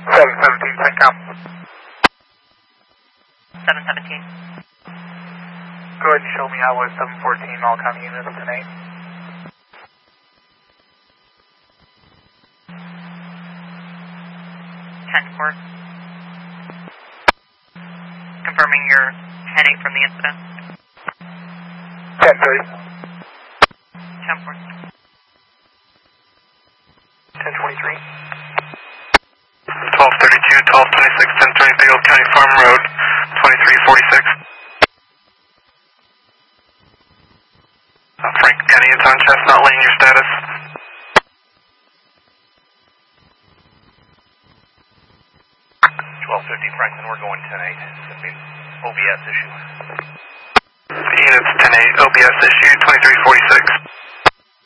717, CENTCOM. 717. Go ahead and show me how was 714, all county units tonight. 10-4. Confirming your heading from the incident. 1030. 10-4. 1023. 1232, 1226, 1023 Old County Farm Road, 2346. Frank County, it's on Chestnut Lane, your status? Franklin, we're going 10-8. It's an OBS issue. Units 10-8, OBS issue, 2346.